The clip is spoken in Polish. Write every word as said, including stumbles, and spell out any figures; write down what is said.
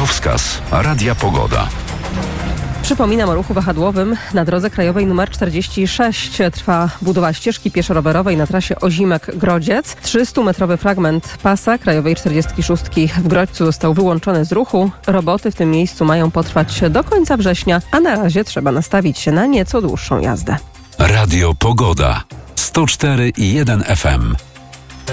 Drogowskaz Radia Pogoda. Przypominam o ruchu wahadłowym na drodze krajowej nr czterdzieści sześć. Trwa budowa ścieżki pieszo-rowerowej na trasie Ozimek-Grodziec. trzystumetrowy fragment pasa krajowej czterdziestki szóstki w Grodźcu został wyłączony z ruchu. Roboty w tym miejscu mają potrwać do końca września, a na razie trzeba nastawić się na nieco dłuższą jazdę. Radio Pogoda. sto cztery i jeden F M.